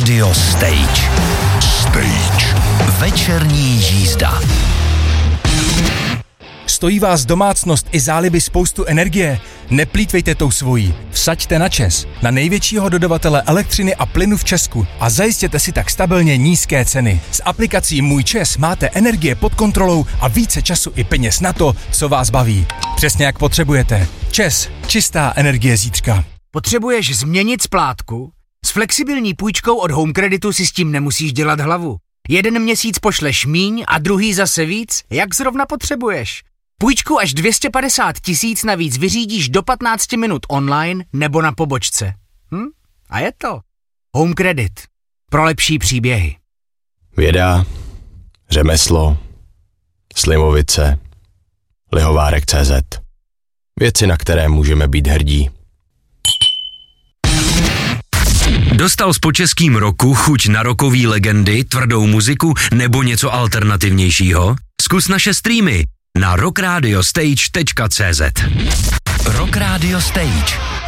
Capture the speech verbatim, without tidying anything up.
Radio Stage. Stage. Večerní jízda. Stojí vás domácnost i záliby spoustu energie? Neplýtvejte tou svojí. Vsaďte na ČEZ, na největšího dodavatele elektřiny a plynu v Česku a zajistěte si tak stabilně nízké ceny. S aplikací Můj ČEZ máte energie pod kontrolou a více času i peněz na to, co vás baví. Přesně jak potřebujete. ČEZ. Čistá energie zítřka. Potřebuješ změnit splátku? S flexibilní půjčkou od Home Creditu si s tím nemusíš dělat hlavu. Jeden měsíc pošleš míň a druhý zase víc, jak zrovna potřebuješ. Půjčku až dvě stě padesát tisíc navíc vyřídíš do patnáct minut online nebo na pobočce. Hm? A je to. Home Credit. Pro lepší příběhy. Věda, řemeslo, Slimovice, Lihovárek tečka cé zet. Věci, na které můžeme být hrdí. Dostal s počeským roku chuť na rokový legendy, tvrdou muziku nebo něco alternativnějšího? Zkus naše streamy na rock radio stage tečka cé zet. Rock Radio Stage.